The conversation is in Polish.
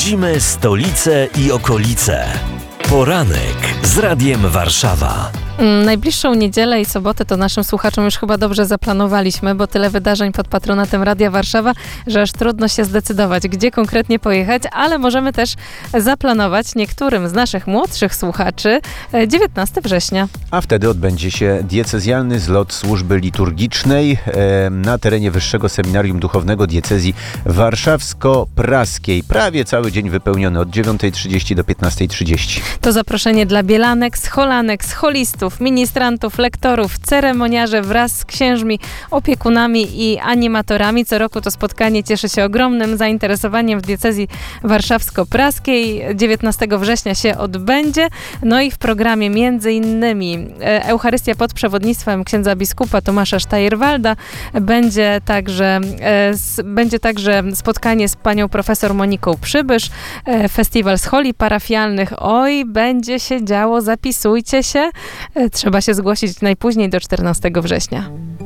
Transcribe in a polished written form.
Śledzimy stolicę i okolice. Poranek z Radiem Warszawa. Najbliższą niedzielę i sobotę to naszym słuchaczom już chyba dobrze zaplanowaliśmy, bo tyle wydarzeń pod patronatem Radia Warszawa, że aż trudno się zdecydować, gdzie konkretnie pojechać, ale możemy też zaplanować niektórym z naszych młodszych słuchaczy 19 września. A wtedy odbędzie się diecezjalny zlot służby liturgicznej na terenie Wyższego Seminarium Duchownego Diecezji Warszawsko-Praskiej. Prawie cały dzień wypełniony od 9:30 do 15:30. To zaproszenie dla bielanek, scholanek, scholistów, ministrantów, lektorów, ceremoniarzy wraz z księżmi, opiekunami i animatorami. Co roku to spotkanie cieszy się ogromnym zainteresowaniem w diecezji warszawsko-praskiej. 19 września się odbędzie. No i w programie między innymi Eucharystia pod przewodnictwem księdza biskupa Tomasza Sztajerwalda. Będzie także spotkanie z panią profesor Moniką Przybysz, festiwal scholi parafialnych. Oj, będzie się działo, zapisujcie się. Trzeba się zgłosić najpóźniej do 14 września.